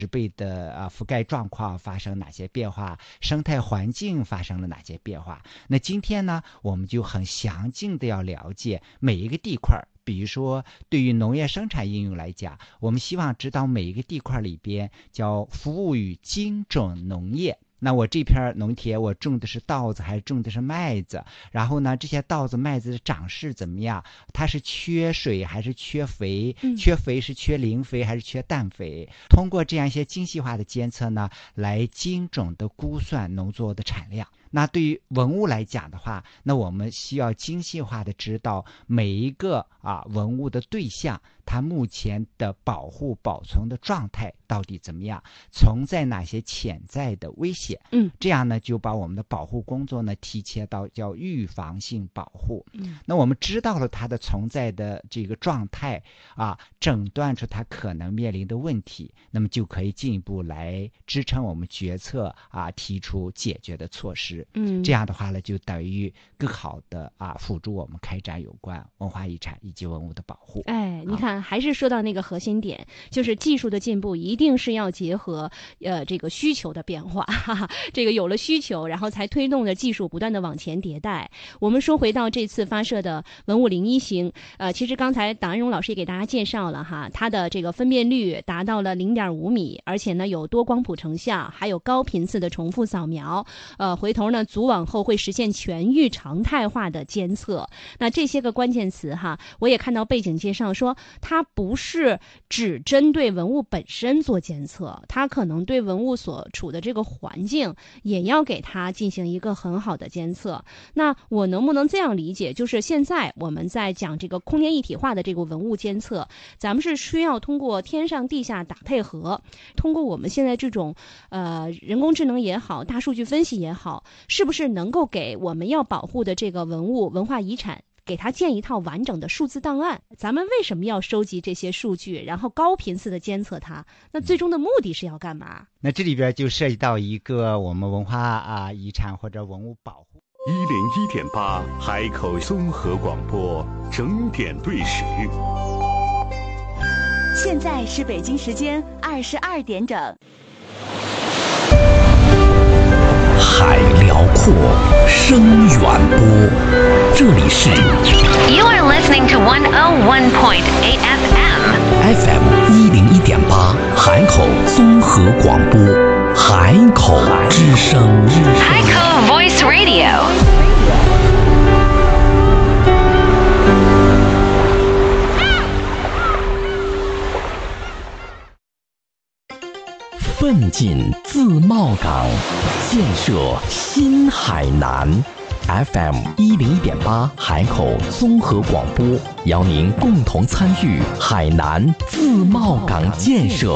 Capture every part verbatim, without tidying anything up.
植被的啊覆盖状况发生哪些变化，生态环境发生了哪些变化。那今天呢，我们就很详尽的要了解每一个地块，比如说对于农业生产应用来讲，我们希望知道每一个地块里边叫服务于精准农业。那我这片农田我种的是稻子还是种的是麦子，然后呢这些稻子麦子的长势怎么样，它是缺水还是缺肥、嗯、缺肥是缺磷肥还是缺氮肥，通过这样一些精细化的监测呢，来精准的估算农作物的产量。那对于文物来讲的话，那我们需要精细化的知道每一个啊文物的对象，它目前的保护保存的状态到底怎么样，存在哪些潜在的危险。嗯，这样呢就把我们的保护工作呢提切到叫预防性保护。嗯，那我们知道了它的存在的这个状态啊，诊断出它可能面临的问题，那么就可以进一步来支撑我们决策啊，提出解决的措施。嗯，这样的话呢，就等于更好的啊辅助我们开展有关文化遗产以及文物的保护。 哎，你看，还是说到那个核心点，就是技术的进步一定是要结合呃这个需求的变化，哈哈，这个有了需求，然后才推动着技术不断的往前迭代。我们说回到这次发射的文物零一型，呃，其实刚才党安荣老师也给大家介绍了哈，它的这个分辨率达到了零点五米，而且呢有多光谱成像，还有高频次的重复扫描，呃，回头呢组网后会实现全域常态化的监测。那这些个关键词哈，我也看到背景介绍说，它不是只针对文物本身做监测，它可能对文物所处的这个环境也要给它进行一个很好的监测。那我能不能这样理解，就是现在我们在讲这个空间一体化的这个文物监测，咱们是需要通过天上地下打配合，通过我们现在这种呃人工智能也好，大数据分析也好，是不是能够给我们要保护的这个文物文化遗产给它建一套完整的数字档案？咱们为什么要收集这些数据，然后高频次的监测它？那最终的目的是要干嘛？ 那这里边就涉及到一个我们文化啊遗产或者文物保护。 一零一点八海口综合广播整点对时。 现在是北京时间二十二点整。 海辽阔，声远播，这里是 You are listening to one oh one point eight F M F M 一零一点八海口综合广播，海口之声， 海口 Voice Radio。 奋进自贸港，建设新海南。F M 一零一点八海口综合广播，邀您共同参与海南自贸港建设。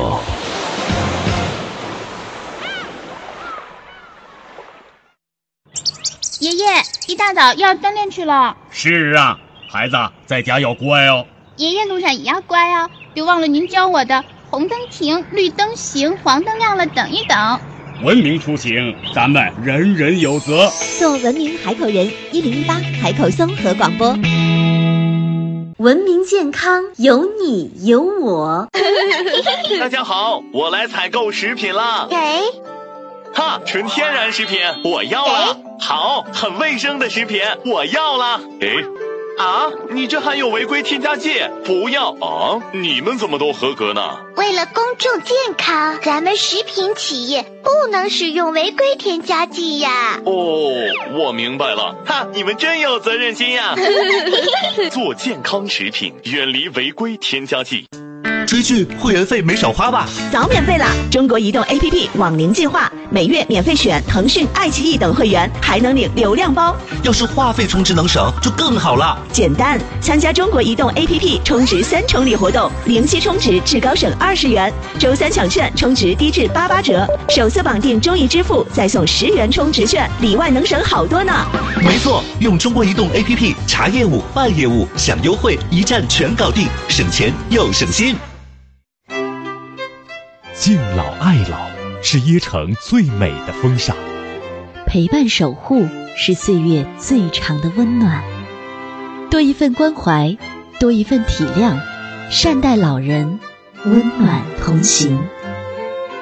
爷爷，一大早要锻炼去了。 是啊，孩子在家要乖哦。 爷爷路上也要乖哦，别忘了您教我的红灯停，绿灯行，黄灯亮了等一等。 文明出行，咱们人人有责。 做文明海口人，一零一八海口综合广播。文明健康，有你有我。 大家好，我来采购食品了。 给。 哈，纯天然食品，我要了。好，很卫生的食品，我要了。诶。啊，你这含有违规添加剂，不要啊！你们怎么都合格呢？ 为了公众健康，咱们食品企业不能使用违规添加剂呀。 哦，我明白了，哈，你们真有责任心呀！做健康食品，远离违规添加剂。 追剧会员费没少花吧？ 早免费啦！中国移动 A P P 网龄计划，每月免费选腾讯、爱奇艺等会员，还能领流量包。 要是话费充值能省，就更好了。 简单，参加中国移动 A P P 充值三重礼活动，零息充值至高省二十元，周三抢券充值低至八八折，首次绑定中移支付再送十元充值券，里外能省好多呢。 没错，用中国移动 A P P 查业务、办业务、享优惠，一站全搞定，省钱又省心。 敬老爱老是椰城最美的风尚， 陪伴守护是岁月最长的温暖。多一份关怀，多一份体谅，善待老人，温暖同行。